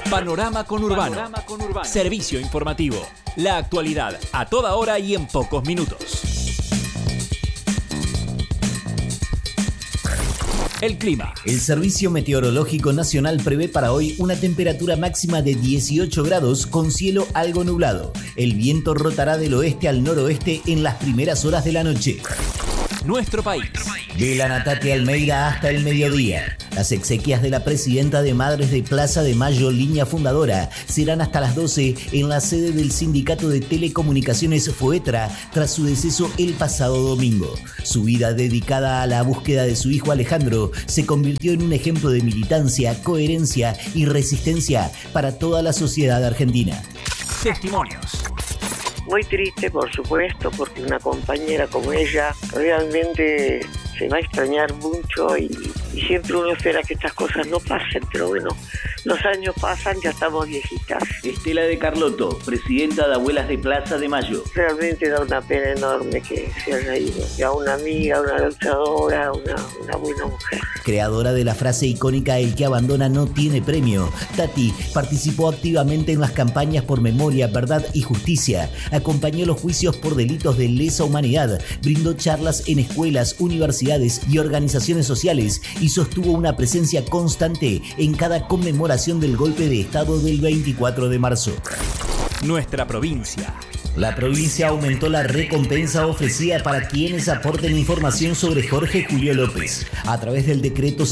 Panorama Conurbano. Servicio informativo. La actualidad a toda hora y en pocos minutos. El clima. El Servicio Meteorológico Nacional prevé para hoy una temperatura máxima de 18 grados con cielo algo nublado. El viento rotará del oeste al noroeste en las primeras horas de la noche. Nuestro país. De la Natate Almeida hasta el mediodía. Las exequias de la presidenta de Madres de Plaza de Mayo, línea fundadora, serán hasta las 12 en la sede del Sindicato de Telecomunicaciones FOETRA tras su deceso el pasado domingo. Su vida dedicada a la búsqueda de su hijo Alejandro se convirtió en un ejemplo de militancia, coherencia y resistencia para toda la sociedad argentina. Testimonios. Muy triste, por supuesto, porque una compañera como ella realmente se va a extrañar mucho y siempre uno espera que estas cosas no pasen, pero bueno, los años pasan, ya estamos viejitas. Estela de Carlotto, presidenta de Abuelas de Plaza de Mayo. Realmente da una pena enorme que se haya ido. Ya una amiga, una luchadora, una buena mujer. Creadora de la frase icónica "el que abandona no tiene premio", Tati participó activamente en las campañas por memoria, verdad y justicia, acompañó los juicios por delitos de lesa humanidad, brindó charlas en escuelas, universidades y organizaciones sociales y sostuvo una presencia constante en cada conmemoración del golpe de Estado del 24 de marzo. Nuestra provincia. La provincia aumentó la recompensa ofrecida para quienes aporten información sobre Jorge Julio López. A través del decreto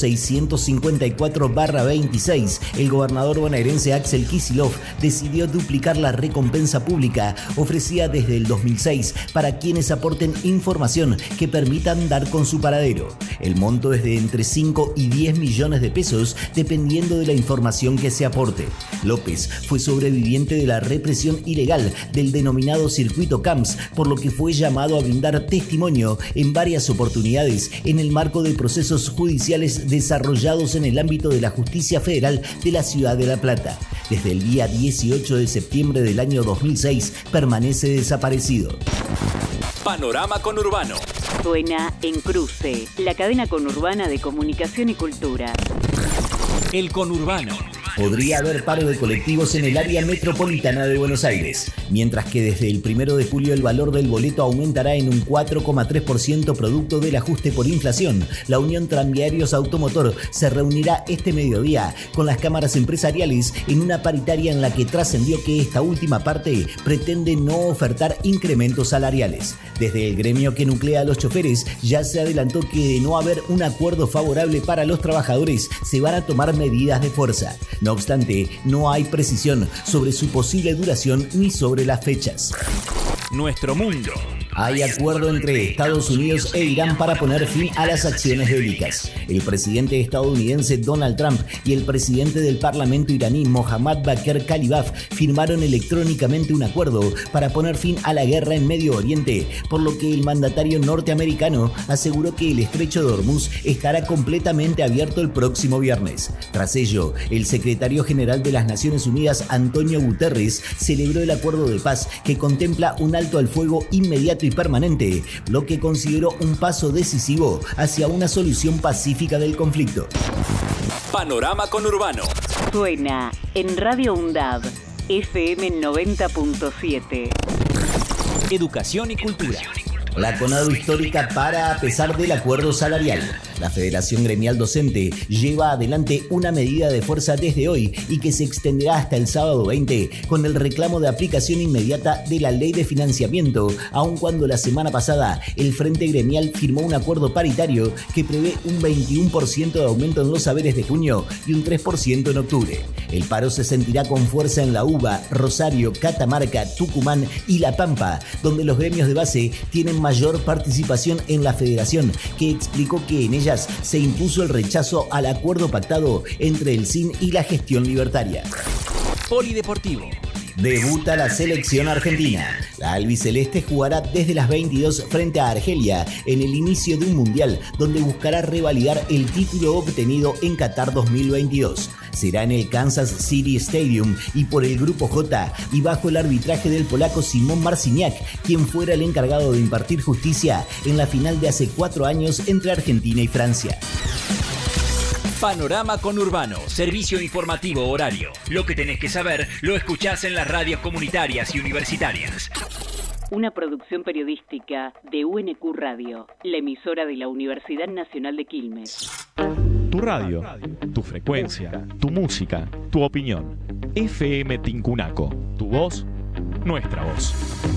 654/26, el gobernador bonaerense Axel Kicillof decidió duplicar la recompensa pública ofrecida desde el 2006 para quienes aporten información que permitan dar con su paradero. El monto es de entre 5 y 10 millones de pesos, dependiendo de la información que se aporte. López fue sobreviviente de la represión ilegal del denominado Circuito Camps, por lo que fue llamado a brindar testimonio en varias oportunidades en el marco de procesos judiciales desarrollados en el ámbito de la Justicia Federal de la Ciudad de La Plata. Desde el día 18 de septiembre del año 2006 permanece desaparecido. Panorama Conurbano. Suena en Cruce, la cadena conurbana de comunicación y cultura. El Conurbano. Podría haber paro de colectivos en el área metropolitana de Buenos Aires, mientras que desde el 1 de julio el valor del boleto aumentará en un 4,3% producto del ajuste por inflación. La Unión Tranviarios Automotor se reunirá este mediodía con las cámaras empresariales en una paritaria en la que trascendió que esta última parte pretende no ofertar incrementos salariales. Desde el gremio que nuclea a los choferes ya se adelantó que de no haber un acuerdo favorable para los trabajadores se van a tomar medidas de fuerza. No obstante, no hay precisión sobre su posible duración ni sobre las fechas. Nuestro mundo. Hay acuerdo entre Estados Unidos e Irán para poner fin a las acciones bélicas. El presidente estadounidense Donald Trump y el presidente del Parlamento iraní Mohammad Bakr Kalibaf firmaron electrónicamente un acuerdo para poner fin a la guerra en Medio Oriente, por lo que el mandatario norteamericano aseguró que el estrecho de Hormuz estará completamente abierto el próximo viernes. Tras ello, el secretario general de las Naciones Unidas, Antonio Guterres, celebró el acuerdo de paz que contempla un alto al fuego inmediato y permanente, lo que consideró un paso decisivo hacia una solución pacífica del conflicto. Panorama Conurbano. Suena en Radio UNDAB, FM 90.7. Educación y cultura. La CONADO histórica para a pesar del acuerdo salarial. La Federación Gremial Docente lleva adelante una medida de fuerza desde hoy y que se extenderá hasta el sábado 20 con el reclamo de aplicación inmediata de la ley de financiamiento, aun cuando la semana pasada el Frente Gremial firmó un acuerdo paritario que prevé un 21% de aumento en los haberes de junio y un 3% en octubre. El paro se sentirá con fuerza en La Uva, Rosario, Catamarca, Tucumán y La Pampa, donde los gremios de base tienen mayor participación en la federación, que explicó que en ellas se impuso el rechazo al acuerdo pactado entre el CIN y la gestión libertaria. Polideportivo. Debuta la selección argentina. La albiceleste jugará desde las 22 frente a Argelia en el inicio de un mundial donde buscará revalidar el título obtenido en Qatar 2022. Será en el Kansas City Stadium y por el Grupo J y bajo el arbitraje del polaco Simón Marciniak, quien fuera el encargado de impartir justicia en la final de hace 4 años entre Argentina y Francia. Panorama Conurbano, servicio informativo horario. Lo que tenés que saber lo escuchás en las radios comunitarias y universitarias. Una producción periodística de UNQ Radio, la emisora de la Universidad Nacional de Quilmes. Tu radio, tu frecuencia, tu música, tu opinión. FM Tincunaco, tu voz, nuestra voz.